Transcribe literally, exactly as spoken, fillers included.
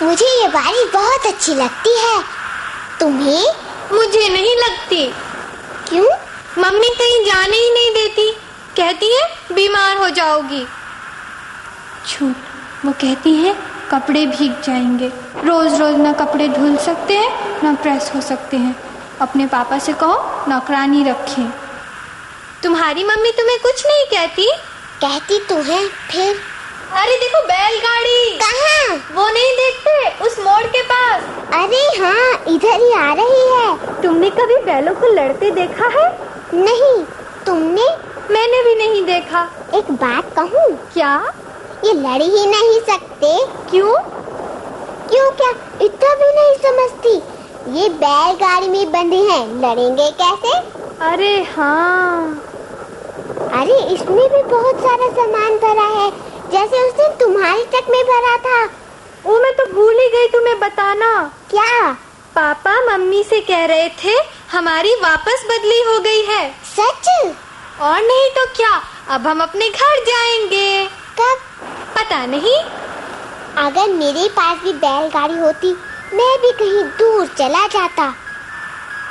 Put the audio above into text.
मुझे ये बारिश बहुत अच्छी लगती है। तुम्हें? मुझे नहीं लगती। क्यों? मम्मी कहीं जाने ही नहीं देती, कहती है बीमार हो जाओगी। झूठ, वो कहती है कपड़े भीग जाएंगे। रोज रोज ना कपड़े धुल सकते हैं ना प्रेस हो सकते हैं। अपने पापा से कहो नौकरानी रखें। तुम्हारी मम्मी तुम्हें कुछ नहीं कहती? कहती तो है फिर। अरे देखो बैलगाड़ी। कहाँ? वो नहीं देखते, उस मोड़ के पास। अरे हाँ, इधर ही आ रही है। तुमने कभी बैलों को लड़ते देखा है? नहीं। तुमने? मैंने भी नहीं देखा। एक बात कहूँ? क्या? ये लड़ ही नहीं सकते। क्यों? क्यों क्या? इतना भी नहीं समझती। ये बैलगाड़ी में बंधे हैं, लड़ेंगे कैसे? अरे हाँ। अरे इसमें भी बहुत सारा सामान भरा है, जैसे उस दिन तुम्हारे ट्रक में भरा था। वो मैं तो भूल ही गई तुम्हें बताना। क्या? पापा मम्मी से कह रहे थे हमारी वापस बदली हो गई है। सच? और नहीं तो क्या, अब हम अपने घर जाएंगे। कब? पता नहीं। अगर मेरे पास भी बैलगाड़ी होती, मैं भी कहीं दूर चला जाता।